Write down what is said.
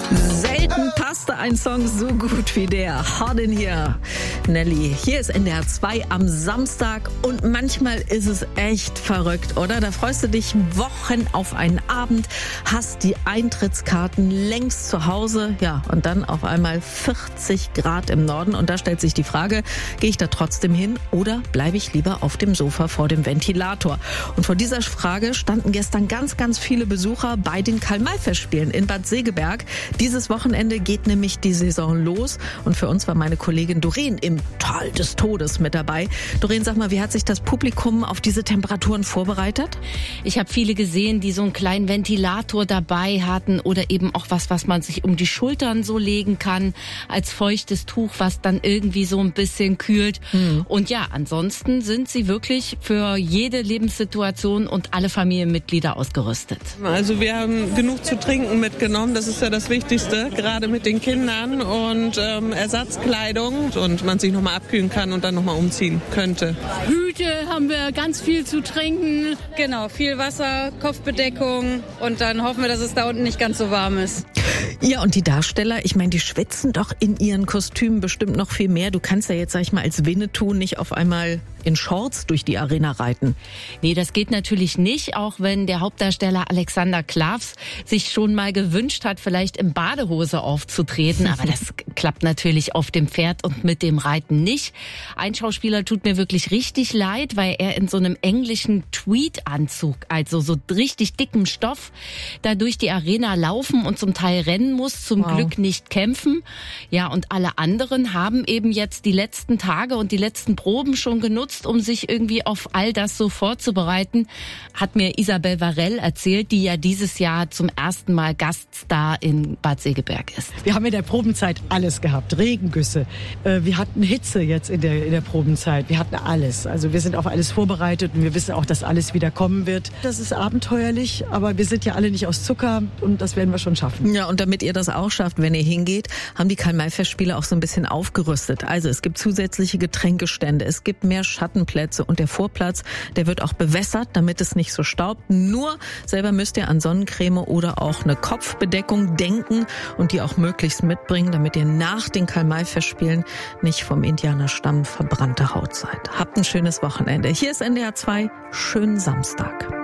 Selten passte ein Song so gut wie der. Hard in Here, Nelly. Hier ist NDR 2 am Samstag und manchmal ist es echt verrückt, oder? Da freust du dich Wochen auf einen Abend, hast die Eintrittskarten längst zu Hause, ja, und dann auf einmal 40 Grad im Norden und da stellt sich die Frage, gehe ich da trotzdem hin oder bleibe ich lieber auf dem Sofa vor dem Ventilator? Und vor dieser Frage standen gestern ganz, ganz viele Besucher bei den Karl-May-Festspielen in Bad Segeberg. Dieses Wochenende geht nämlich die Saison los und für uns war meine Kollegin Doreen im Tal des Todes mit dabei. Doreen, sag mal, wie hat sich das Publikum auf diese Temperaturen vorbereitet? Ich habe viele gesehen, die so einen kleinen Ventilator dabei hatten oder eben auch was man sich um die Schultern so legen kann als feuchtes Tuch, was dann irgendwie so ein bisschen kühlt. Und ja, ansonsten sind sie wirklich für jede Lebenssituation und alle Familienmitglieder ausgerüstet. Also wir haben genug zu trinken mitgenommen, das ist ja das Wichtigste, gerade mit den Kindern und Ersatzkleidung und man sich nochmal abkühlen kann und dann nochmal umziehen könnte. Hüte haben wir, ganz viel zu trinken. Genau, viel Wasser, Kopfbedeckung und dann hoffen wir, dass es da unten nicht ganz so warm ist. Ja, und die Darsteller, ich meine, die schwitzen doch in ihren Kostümen bestimmt noch viel mehr. Du kannst ja jetzt, sag ich mal, als Winnetou nicht auf einmal in Shorts durch die Arena reiten. Nee, das geht natürlich nicht, auch wenn der Hauptdarsteller Alexander Klavs sich schon mal gewünscht hat, vielleicht in Badehose aufzutreten. Aber das klappt natürlich auf dem Pferd und mit dem Reiten nicht. Ein Schauspieler tut mir wirklich richtig leid, weil er in so einem englischen Tweedanzug, also so richtig dickem Stoff, da durch die Arena laufen und zum Teil rennen muss, zum Glück nicht kämpfen. Ja, und alle anderen haben eben jetzt die letzten Tage und die letzten Proben schon genutzt, um sich irgendwie auf all das so vorzubereiten, hat mir Isabel Varell erzählt, die ja dieses Jahr zum ersten Mal Gaststar in Bad Segeberg ist. Wir haben in der Probenzeit alles gehabt, Regengüsse. Wir hatten Hitze jetzt in der Probenzeit. Wir hatten alles. Also wir sind auf alles vorbereitet und wir wissen auch, dass alles wieder kommen wird. Das ist abenteuerlich, aber wir sind ja alle nicht aus Zucker und das werden wir schon schaffen. Ja, und damit ihr das auch schafft, wenn ihr hingeht, haben die Karl-May-Festspiele auch so ein bisschen aufgerüstet. Also es gibt zusätzliche Getränkestände, es gibt mehr Schattenplätze und der Vorplatz, der wird auch bewässert, damit es nicht so staubt. Nur selber müsst ihr an Sonnencreme oder auch eine Kopfbedeckung denken und die auch möglichst mitbringen, damit ihr nach den Karl-May-Festspielen nicht vom Indianerstamm verbrannte Haut seid. Habt ein schönes Wochenende. Hier ist NDR 2. Schönen Samstag.